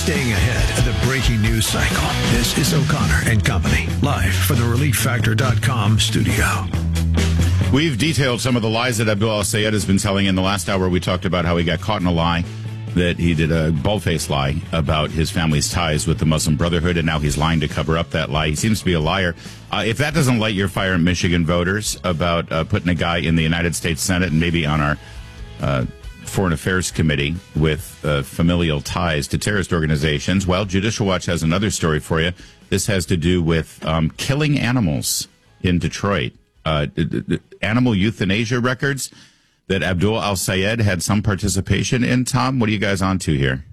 staying ahead of the breaking news cycle. This is O'Connor and Company, live from the ReliefFactor.com studio. We've detailed some of the lies that Abdul al-Sayed has been telling. In the last hour, we talked about how he got caught in a lie, that he did a bald-faced lie about his family's ties with the Muslim Brotherhood, and now he's lying to cover up that lie. He seems to be a liar. If that doesn't light your fire, Michigan voters, about putting a guy in the United States Senate and maybe on our Foreign Affairs Committee with familial ties to terrorist organizations, well, Judicial Watch has another story for you. This has to do with killing animals in Detroit. Animal euthanasia records that Abdul al-Sayed had some participation in. Tom, what are you guys on to here?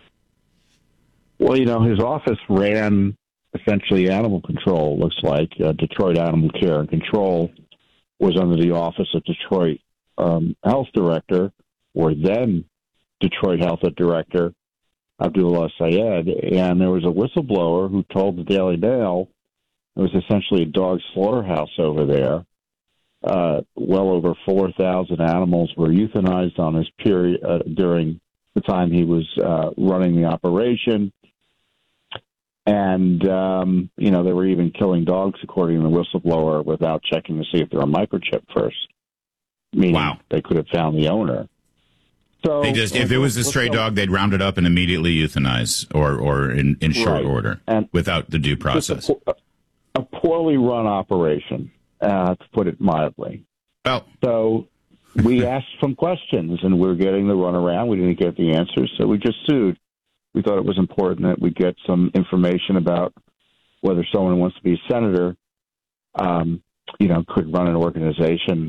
Well, his office ran essentially animal control, looks like. Detroit Animal Care and Control was under the Office of Detroit Health Director, or then Detroit Health Director, Abdul al-Sayed. And there was a whistleblower who told the Daily Mail it was essentially a dog slaughterhouse over there. Well over 4,000 animals were euthanized on his period during the time he was running the operation. And, they were even killing dogs, according to the whistleblower, without checking to see if they were microchipped first. Meaning They could have found the owner. So they just, if it was a stray dog, they'd round it up and immediately euthanize, or in short order, and without the due process. A poorly run operation, to put it mildly. Well, so we asked some questions, and we're getting the runaround. We didn't get the answers, so we just sued. We thought it was important that we get some information about whether someone who wants to be a senator, could run an organization